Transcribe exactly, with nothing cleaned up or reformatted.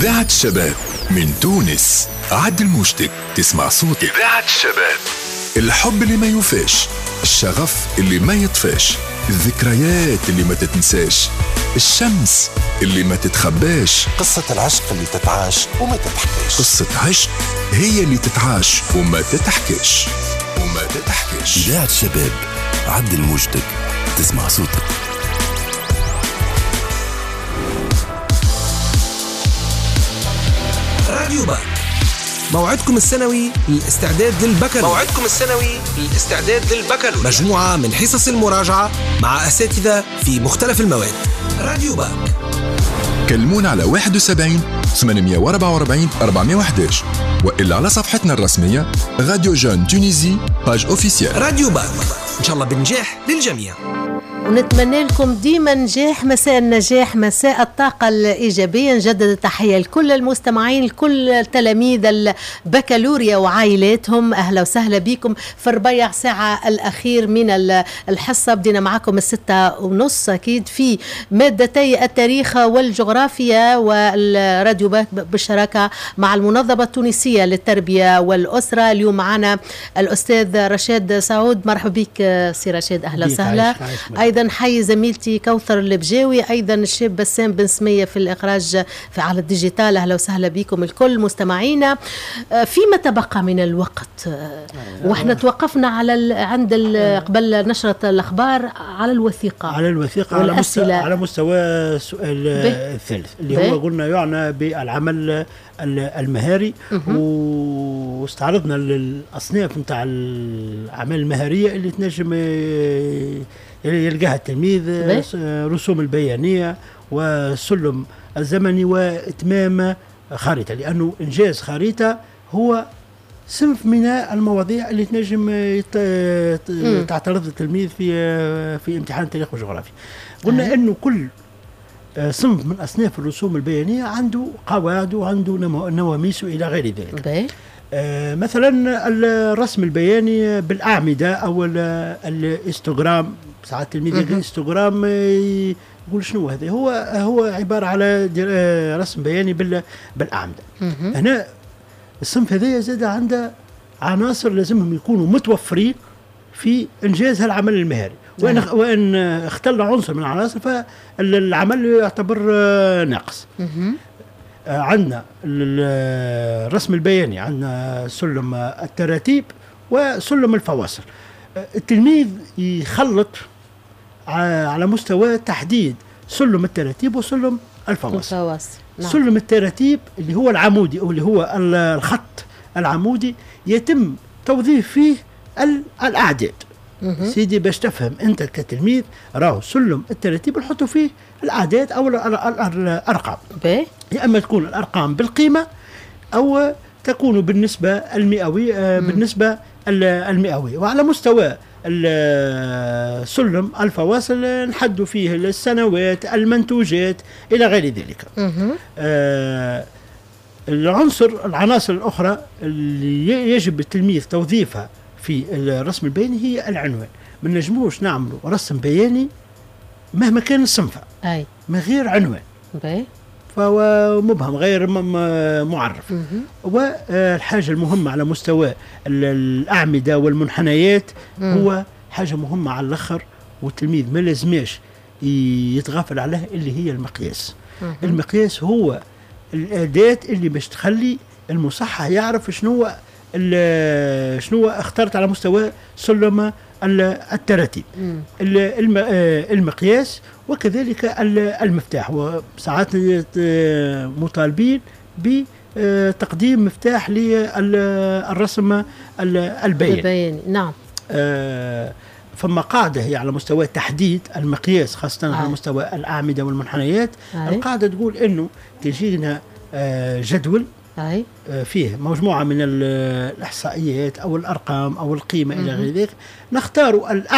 إذاعة الشباب من تونس. عدل موجتك تسمع صوت إذاعة الشباب. الحب اللي ما يوفاش، الشغف اللي ما يطفاش، الذكريات اللي ما تتنساش، الشمس اللي ما تتخباش، قصة العشق اللي تتعاش وما تتحكيش. قصة عشق هي اللي تتعاش وما تتحكيش وما تتحكيش. إذاعة الشباب، عدل موجتك تسمع صوتك. راديو باك، موعدكم السنوي للاستعداد للبكالوريا. موعدكم السنوي للاستعداد للبكالوريا. مجموعة من حصص المراجعة مع أساتذة في مختلف المواد. راديو باك، كلمونا على واحد وسبعين ثمانمائة وأربعة وأربعين أربعمائة وأحد عشر وإلا على صفحتنا الرسمية راديو جون تونيزي باج أوفيسيال. راديو باك، إن شاء الله بالنجاح للجميع. ونتمنى لكم ديما نجاح، مساء النجاح، مساء الطاقة الإيجابية. نجدد التحية لكل المستمعين، لكل تلاميذ البكالوريا وعائلاتهم. أهلا وسهلا بكم في الربيع ساعة الأخير من الحصة. بدينا معكم الستة ونص أكيد في مادتي التاريخ والجغرافيا، والراديو باك بالشراكة مع المنظمة التونسية للتربية والأسرة. اليوم معنا الأستاذ رشاد سعود. مرحبا بك سي رشاد، أهلا وسهلا. أيضا حي زميلتي كوثر البجاوي، أيضا الشاب بسام بن سمية في الإخراج في على الديجيتال. أهلا وسهلا بكم الكل مستمعينا. فيما تبقى من الوقت وإحنا توقفنا على عند قبل نشرة الأخبار على الوثيقة على الوثيقة على مستوى, على مستوى السؤال الثالث اللي بي. هو قلنا يعنى بالعمل المهاري، واستعرضنا الأصناف نتاع الأعمال المهارية اللي تنجم يلقاها التلميذ: رسوم البيانية والسلم الزمني وإتمام خريطة، لأنه إنجاز خريطة هو صنف من المواضيع اللي تنجم تعترض التلميذ في في امتحان التاريخ والجغرافيا. قلنا أنه كل صنف من أصناف الرسوم البيانية عنده قواعد وعنده نواميس إلى غير ذلك. آه مثلا الرسم البياني بالأعمدة أو الاستوغرام، ساعات التلميذ يقول استوغرام يقول شنو هذا؟ هو هو عبارة على رسم بياني بالأعمدة. هنا الصنف هذا زاد عنده عناصر لازمهم يكونوا متوفرين في إنجاز هالعمل المهاري، وإن وإن اختل عنصر من العناصر فالعمل يعتبر ناقص. عندنا الرسم البياني، عندنا سلم التراتيب وسلم الفواصل. التلميذ يخلط على مستوى تحديد سلم التراتيب وسلم الفواصل. نعم. سلم التراتيب اللي هو العمودي أو اللي هو الخط العمودي يتم توظيف فيه الأعداد. سيدي باش تفهم أنت كتلميذ، راهو سلم التراتيب نحطوا فيه الأعداد أو الأرقام، يا أما تكون الأرقام بالقيمة أو تكون بالنسبة المئوية بالنسبة المئوية. وعلى مستوى سلم الفواصل نحدوا فيه السنوات، المنتوجات إلى غير ذلك. آه العنصر العناصر الأخرى اللي يجب التلميذ توظيفها في الرسم البياني هي العنوان. ما نجموش نعملوا رسم بياني مهما كان الصنف أي من غير عنوان، بي. فهو مبهم غير معرف. والحاجة المهمة على مستوى الأعمدة والمنحنيات مم. هو حاجة مهمة على الآخر، والتلميذ ما لازماش يتغافل عليها، اللي هي المقياس. مم. المقياس هو الأداة اللي باش تخلي المصحح يعرف شنو شنو اخترت على مستوى سلم التراتيب. المقياس وكذلك المفتاح، وساعات مطالبين بتقديم مفتاح للرسم البياني. نعم. فما قاعدة هي على مستوى تحديد المقياس، خاصة آه. على مستوى الأعمدة والمنحنيات. آه. القاعدة تقول إنه تجينا جدول أي. فيه مجموعة من الإحصائيات أو الأرقام أو القيمة إلى غير ذلك، نختار